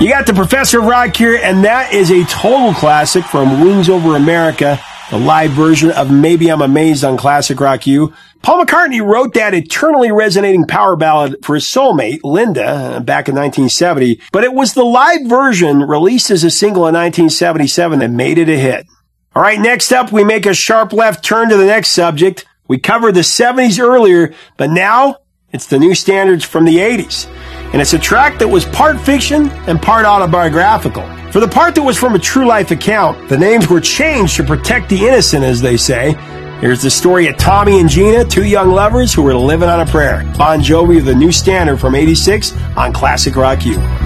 You got the Professor of Rock here, and that is a total classic from Wings Over America, the live version of Maybe I'm Amazed on Classic Rock U. Paul McCartney wrote that eternally resonating power ballad for his soulmate, Linda, back in 1970, but it was the live version released as a single in 1977 that made it a hit. All right, next up, we make a sharp left turn to the next subject. We covered the 70s earlier, but now it's the new standards from the 80s. And it's a track that was part fiction and part autobiographical. For the part that was from a true life account, the names were changed to protect the innocent, as they say. Here's the story of Tommy and Gina, two young lovers who were living on a prayer. Bon Jovi with the new standard from 86 on Classic Rock U.